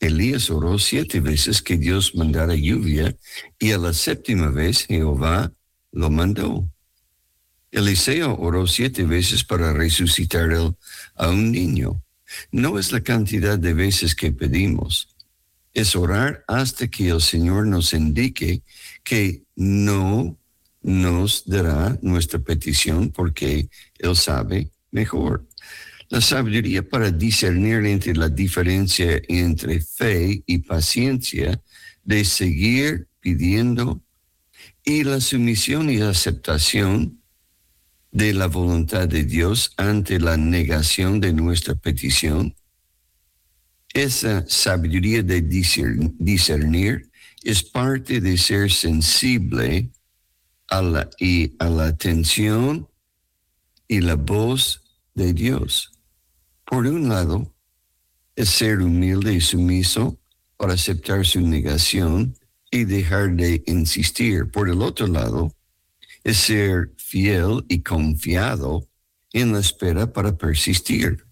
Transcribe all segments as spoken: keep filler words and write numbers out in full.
Elías oró siete veces que Dios mandara lluvia y a la séptima vez Jehová lo mandó. Eliseo oró siete veces para resucitar a un niño. No es la cantidad de veces que pedimos, es orar hasta que el Señor nos indique que no nos dará nuestra petición porque Él sabe mejor. La sabiduría para discernir entre la diferencia entre fe y paciencia de seguir pidiendo y la sumisión y aceptación de la voluntad de Dios ante la negación de nuestra petición. Esa sabiduría de discernir es parte de ser sensible a la, y a la atención y la voz de Dios. Por un lado, es ser humilde y sumiso para aceptar su negación y dejar de insistir. Por el otro lado, es ser fiel y confiado en la espera para persistir.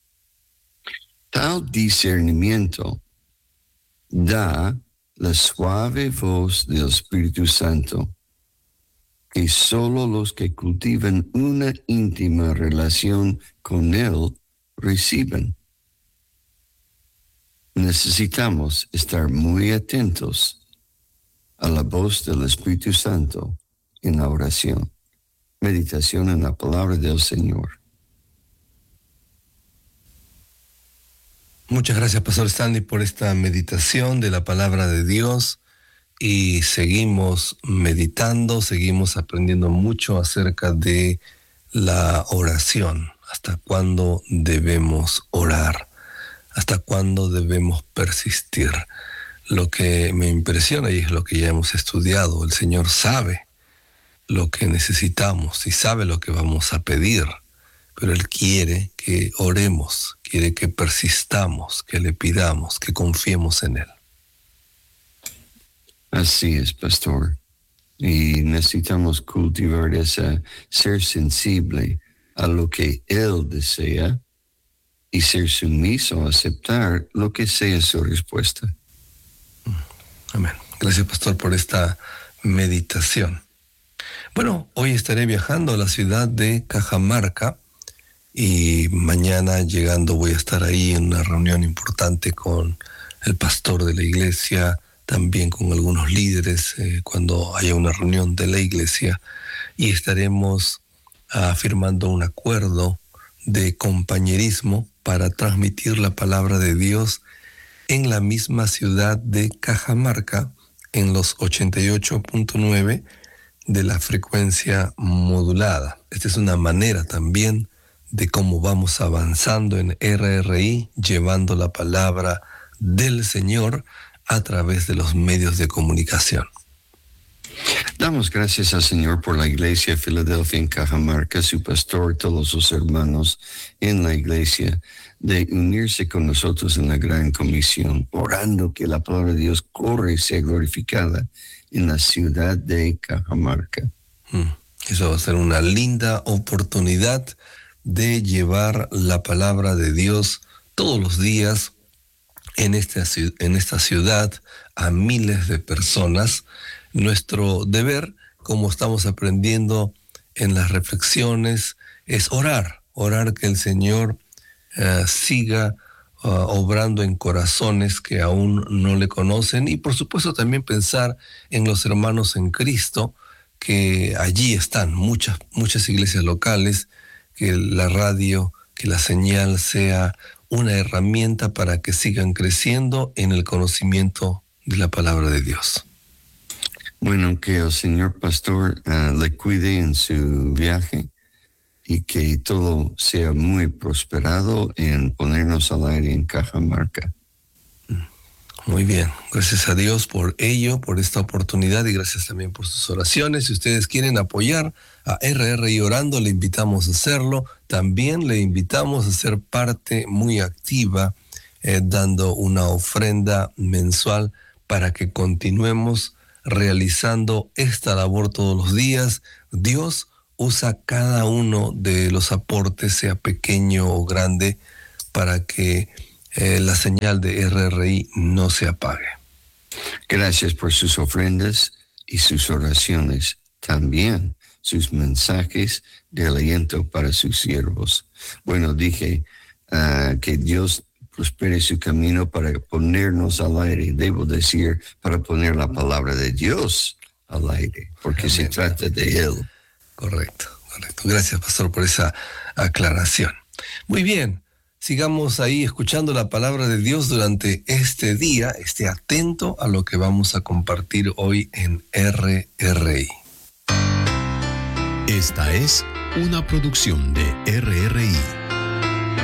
Tal discernimiento da la suave voz del Espíritu Santo que solo los que cultivan una íntima relación con Él reciben. Necesitamos estar muy atentos a la voz del Espíritu Santo en la oración. Meditación en la palabra del Señor. Muchas gracias, Pastor Stanley, por esta meditación de la palabra de Dios. Y seguimos meditando, seguimos aprendiendo mucho acerca de la oración. ¿Hasta cuándo debemos orar? ¿Hasta cuándo debemos persistir? Lo que me impresiona, y es lo que ya hemos estudiado, el Señor sabe lo que necesitamos y sabe lo que vamos a pedir, pero Él quiere que oremos, quiere que persistamos, que le pidamos, que confiemos en Él. Así es, pastor. Y necesitamos cultivar esa, ser sensible a lo que Él desea y ser sumiso a aceptar lo que sea su respuesta. Amén. Gracias, pastor, por esta meditación. Bueno, hoy estaré viajando a la ciudad de Cajamarca y mañana llegando voy a estar ahí en una reunión importante con el pastor de la iglesia, también con algunos líderes eh, cuando haya una reunión de la iglesia, y estaremos uh, firmando un acuerdo de compañerismo para transmitir la palabra de Dios en la misma ciudad de Cajamarca, en los ochenta y ocho punto nueve de la frecuencia modulada. Esta es una manera también de cómo vamos avanzando en R R I, llevando la palabra del Señor a través de los medios de comunicación. Damos gracias al Señor por la iglesia de Filadelfia en Cajamarca, su pastor, todos sus hermanos en la iglesia, de unirse con nosotros en la gran comisión, orando que la palabra de Dios corre y sea glorificada en la ciudad de Cajamarca. Mm, eso va a ser una linda oportunidad de llevar la palabra de Dios todos los días en esta, en esta ciudad a miles de personas. Nuestro deber, como estamos aprendiendo en las reflexiones, es orar, orar que el Señor uh, siga uh, obrando en corazones que aún no le conocen, y por supuesto también pensar en los hermanos en Cristo, que allí están muchas, muchas iglesias locales, que la radio, que la señal sea una herramienta para que sigan creciendo en el conocimiento de la palabra de Dios. Bueno, que el señor pastor uh, le cuide en su viaje y que todo sea muy prosperado en ponernos al aire en Cajamarca. Muy bien, gracias a Dios por ello, por esta oportunidad, y gracias también por sus oraciones. Si ustedes quieren apoyar a R R I Orando, le invitamos a hacerlo. También le invitamos a ser parte muy activa, eh, dando una ofrenda mensual para que continuemos realizando esta labor todos los días. Dios usa cada uno de los aportes, sea pequeño o grande, para que eh, la señal de R R I no se apague. Gracias por sus ofrendas y sus oraciones, también sus mensajes de aliento para sus siervos. Bueno, dije uh, que Dios prospere su camino para ponernos al aire. Debo decir, para poner la palabra de Dios al aire, porque Amén. Se trata de Él. Correcto, correcto. Gracias, pastor, por esa aclaración. Muy bien, sigamos ahí escuchando la palabra de Dios durante este día. Esté atento a lo que vamos a compartir hoy en R R I. Esta es una producción de R R I.